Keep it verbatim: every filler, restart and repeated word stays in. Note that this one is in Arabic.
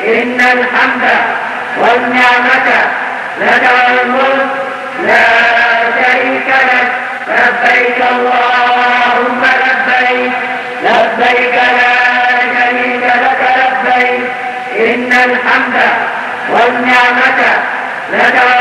إن الحمد والنعمة لك والملك لا شريك لك لبيك اللهم لبيك لبيك لا شريك لك لبيك إن الحمد والنعمة لك